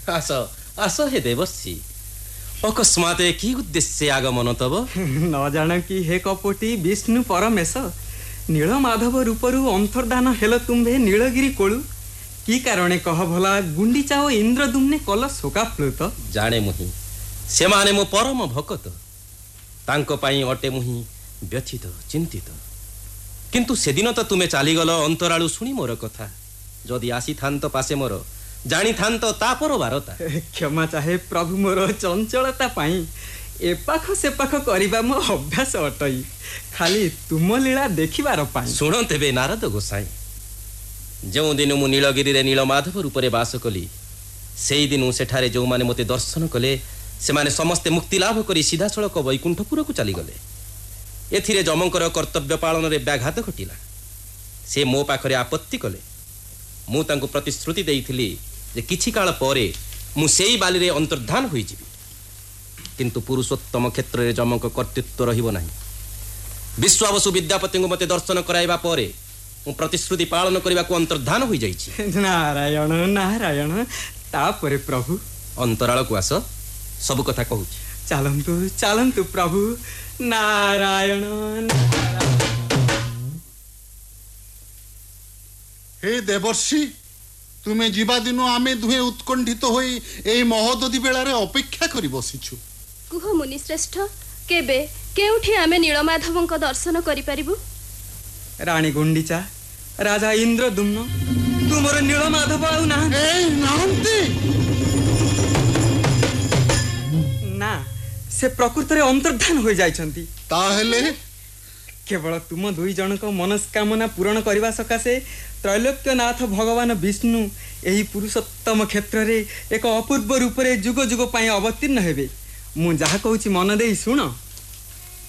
आस आस हे देवर्षि अकस्मात की उद्देश्य आगमन तब न जान कि हे कपटी विष्णु परमेश नीलमाधव रूपरू अंतर्धान हेल तुम्भे नीलगिरी कोलू की कारणे कह भला गुंडीचा ओ इंद्रदुम्ने कल शोकाप्लुत जाने मुहि से माने मो परम भकत तांको पाई अटे मुहि व्यथित चिंतित किंतु सेदिन तो तुमे चाली गल अंतरालु सुनी मोर कथा जदि आसी थांत पासे मोर जानी थांत तापर वारता क्षमा चाहे प्रभु मोर चंचलता पाई ए पाख से पाख करिबा मो अभ्यास अटई खाली तुम लीला देखिबार पाई सुन तेबे नारद गोसाई जो दिन मु नीलगिरी रे नीलमाधव रूप रे वास कली सेई दिन सेठारे जो माने मते दर्शन कले से माने समस्त मुक्ति लाभ करी सीधा सड़क वैकुंठपुर को चली गले एथिरे जमंकर कर्तव्य पालन रे व्याघात घटिला से मो पाखरे आपत्ति कले मु तांको प्रतिश्रुति देइथिली जे किछि काल परे मु सेई बाली रे अंतर्धान होई जिवि किंतु पुरुषोत्तम क्षेत्र रे जमंक कर्तृत्व रहिबो नाही विश्वावसु विद्यापति को मते दर्शन कराइबा परे मु प्रतिश्रुति पालन करबा को अंतर्धान होई जाईछि नारायण नारायण तापरे प्रभु अंतराल को आस सब कथा कहूछि चलंतु चलंतु प्रभु नारायण हे देवर्षि तुमे जीवा दिन आमे दुहे उत्कंठित होई एई महोदधि बेलारे अपेक्षा करि बसिछु कुह मुनि श्रेष्ठ केबे केउठी आमे नीलमाधवंक दर्शन करि परिबु रानी गुंडीचा राजा इंद्रदुम्न तुमर नीलमाधव आउ ना ए नांती ना से प्रकृति रे अंतर्धान होई जाइछंती ताहेले केवल तुम दुई जन को मनस्कामना पूर्ण करने सकाशे त्रैलोक्यनाथ भगवान विष्णु यही पुरुषोत्तम क्षेत्र रे एक अपूर्व रूप रे जुग जुग पाई अवतीर्ण हेबे मु जहा कहूची मन देई सुन